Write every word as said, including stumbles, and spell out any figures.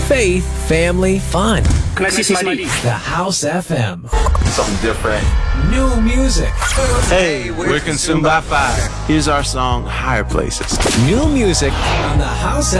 faith, family, fun. Can I see some I D? The House F M. Something different. New music. Hey, we're Consumed by Fire. Here's our song, Higher Places. New music on the House